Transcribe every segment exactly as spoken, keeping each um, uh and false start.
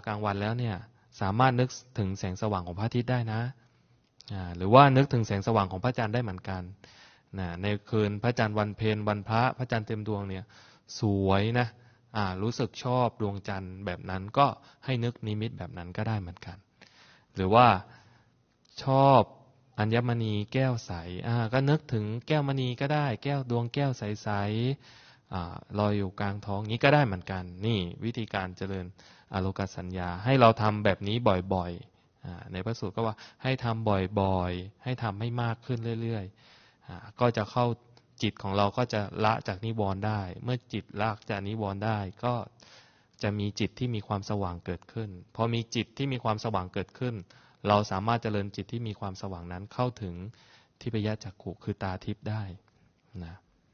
ลางวันแล้วเนี่ยสามารถนึกถึงแสงสว่างของพระอาทิตย์ได้นะหรือว่านึกถึงแสงสว่างของพระจันทร์ได้เหมือนกันนะในคืนพระจันทร์วันเพ็ญวันพระพระจันทร์เต็มดวงเนี่ยสวยนะรู้สึกชอบดวงจันทร์แบบนั้นก็ให้นึกนิมิตแบบนั้นก็ได้เหมือนกันหรือว่าชอบอัญมณีแก้วใสก็นึกถึงแก้วมณีก็ได้แก้วดวงแก้วใสๆลอยอยู่กลางท้องนี้ก็ได้เหมือนกันนี่วิธีการเจริญอโลกสัญญาให้เราทำแบบนี้บ่อยๆในพระสูตรก็ว่าให้ทำบ่อยๆให้ทำให้มากขึ้นเรื่อยๆก็จะเข้าจิตของเราก็จะละจากนิวรณ์ได้เมื่อจิตละจากนิวรณ์ได้ก็จะมีจิตที่มีความสว่างเกิดขึ้นพอมีจิตที่มีความสว่างเกิดขึ้นเราสามารถเจริญจิตที่มีความสว่างนั้นเข้าถึงทิพยจักขุคือตาทิพย์ได้นะ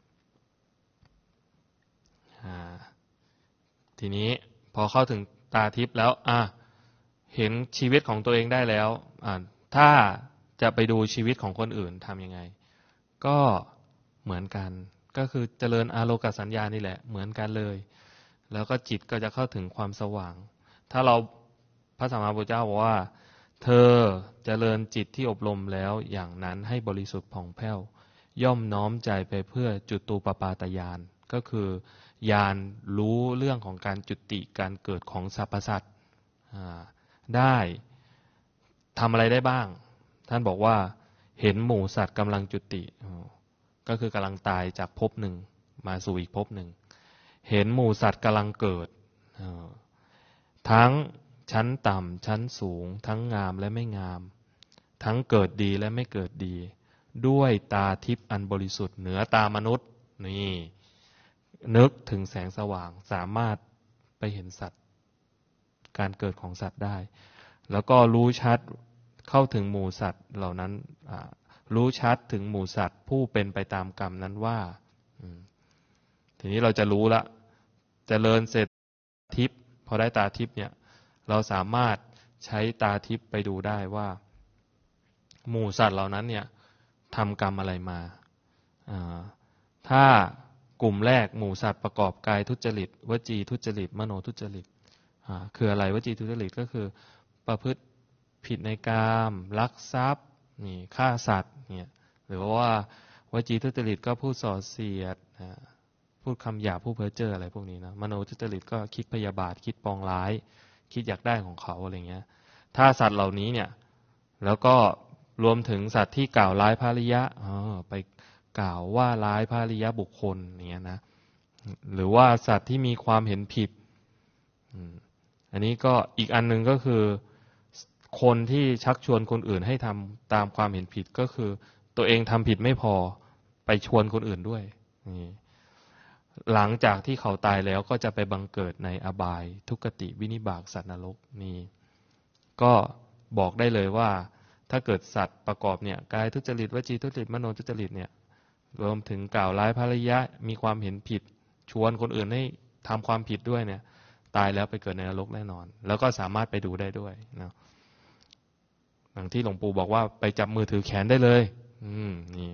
ทีนี้พอเข้าถึงตาทิพย์แล้วอ่ะเห็นชีวิตของตัวเองได้แล้วอ่ะถ้าจะไปดูชีวิตของคนอื่นทำยังไงก็เหมือนกันก็คือเจริญอาโลกสัญญานี่แหละเหมือนกันเลยแล้วก็จิตก็จะเข้าถึงความสว่างถ้าเราพระสัมมาสัมพุทธเจ้าบอกว่าเธอเจริญจิตที่อบรมแล้วอย่างนั้นให้บริสุทธิ์ผ่องแผ้วย่อมน้อมใจไปเพื่อจุตูปปาตญาณก็คือญาณรู้เรื่องของการจุติการเกิดของสรรพสัตว์ได้ทำอะไรได้บ้างท่านบอกว่าเห็นหมู่สัตว์กำลังจุติก็คือกำลังตายจากภพหนึ่งมาสู่อีกภพหนึ่งเห็นหมู่สัตว์กำลังเกิดทั้งชั้นต่ำชั้นสูงทั้งงามและไม่งามทั้งเกิดดีและไม่เกิดดีด้วยตาทิพย์อันบริสุทธิ์เหนือตามนุษย์นี่นึกถึงแสงสว่างสามารถไปเห็นสัตว์การเกิดของสัตว์ได้แล้วก็รู้ชัดเข้าถึงหมู่สัตว์เหล่านั้นรู้ชัดถึงหมู่สัตว์ผู้เป็นไปตามกรรมนั้นว่าทีนี้เราจะรู้ละเจริญเสร็จทิพย์พอได้ตาทิพย์เนี่ยเราสามารถใช้ตาทิพย์ไปดูได้ว่าหมู่สัตว์เหล่านั้นเนี่ยทำกรรมอะไรมาถ้ากลุ่มแรกหมู่สัตว์ประกอบกายทุจริตวจีทุจริตมโนทุจริตคืออะไรวจีทุจริตก็คือประพฤติผิดในกามลักทรัพย์นี่ฆ่าสัตว์เนี่ยหรือว่าวจีทุจริตก็พูดส่อเสียดพูดคำหยาบพูดเพ้อเจ้ออะไรพวกนี้นะมโนทุจริตก็คิดพยาบาทคิดปองร้ายคิดอยากได้ของเขาอะไรเงี้ยถ้าสัตว์เหล่านี้เนี่ยแล้วก็รวมถึงสัตว์ที่กล่าวร้ายพระอริยะไปกล่าวว่าร้ายพระอริยบุคคลอย่างเงี้ยนะหรือว่าสัตว์ที่มีความเห็นผิดอันนี้ก็อีกอันหนึ่งก็คือคนที่ชักชวนคนอื่นให้ทำตามความเห็นผิดก็คือตัวเองทำผิดไม่พอไปชวนคนอื่นด้วยนี่หลังจากที่เขาตายแล้วก็จะไปบังเกิดในอบายทุกขติวินิบาตสัตว์นรกนี่ก็บอกได้เลยว่าถ้าเกิดสัตว์ประกอบเนี่ยกายทุจริตวจีทุจริตมโนทุจริตเนี่ยรวมถึงกล่าวร้ายพระอริยะมีความเห็นผิดชวนคนอื่นให้ทำความผิดด้วยเนี่ยตายแล้วไปเกิดในนรกแน่นอนแล้วก็สามารถไปดูได้ด้วยนะอย่างที่หลวงปู่บอกว่าไปจับมือถือแขนได้เลยอืมนี่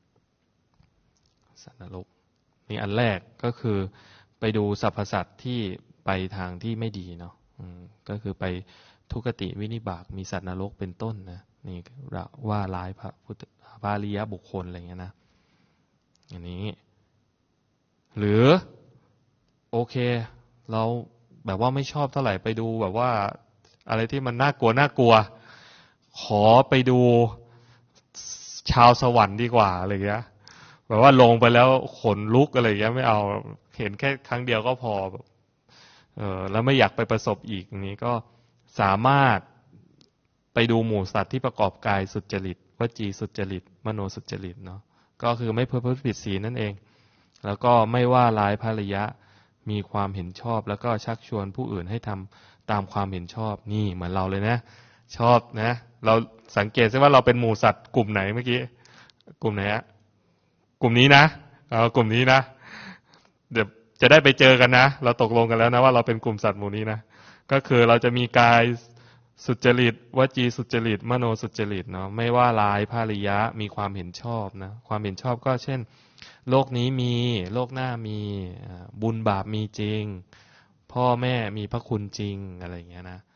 สัตว์นรกนี่อันแรกก็คือไปดูสรรพสัตว์ที่ไปทางที่ไม่ดีเนาะก็คือไปทุกติวินิบาตมีสัตว์นรกเป็นต้นนะนี่ว่าร้ายพระพุทธพระอริยบุคคลอะไรเงี้ยนะอย่างนี้หรือโอเคเราแบบว่าไม่ชอบเท่าไหร่ไปดูแบบว่าอะไรที่มันน่ากลัวน่ากลัวขอไปดูชาวสวรรค์ดีกว่าอะไรเงี้ยแบบว่าลงไปแล้วขนลุกอะไรเงี้ยไม่เอาเห็นแค่ครั้งเดียวก็พอเออแล้วไม่อยากไปประสบอีกอย่างนี้ก็สามารถไปดูหมู่สัตว์ที่ประกอบกายสุจริตวจีสุจริตมโนสุจริตเนาะก็คือไม่ประพฤติผิดศีลนั่นเองแล้วก็ไม่ว่าร้ายพระอริยะมีความเห็นชอบแล้วก็ชักชวนผู้อื่นให้ทำตามความเห็นชอบนี่เหมือนเราเลยนะชอบนะเราสังเกตซิว่าเราเป็นหมู่สัตว์กลุ่มไหนเมื่อกี้กลุ่มไหนอะกลุ่มนี้นะเอากลุ่มนี้นะเดี๋ยวจะได้ไปเจอกันนะเราตกลงกันแล้วนะว่าเราเป็นกลุ่มสัตว์หมู่นี้นะก็คือเราจะมีกายสุจริตวจีสุจริตมโนสุจริตเนาะไม่ว่าร้ายพระอริยะมีความเห็นชอบนะความเห็นชอบก็เช่นโลกนี้มีโลกหน้ามีบุญบาปมีจริงพ่อแม่มีพระคุณจริงอะไรอย่างเงี้ยนะ